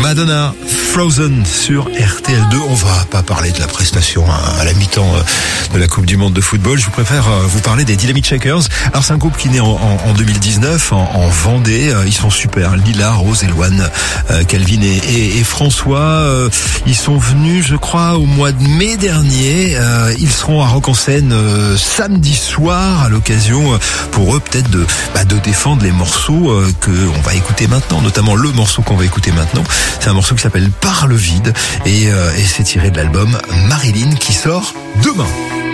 Madonna, Frozen sur RTL2. On va pas parler de la prestation à la mi-temps de la Coupe du Monde de football. Je préfère vous parler des Dynamite Shakers. Alors c'est un groupe qui naît en 2019 en Vendée. Ils sont super. Lila, Rose, Eloane, Calvin et François. Ils sont venus, je crois, au mois de mai dernier. Ils seront à Rock en Seine samedi soir à l'occasion pour eux peut-être de défendre les morceaux que on va écouter maintenant, notamment le morceau qu'on va écouter maintenant. C'est un morceau qui s'appelle Par le vide et c'est tiré de l'album Marilyn qui sort demain.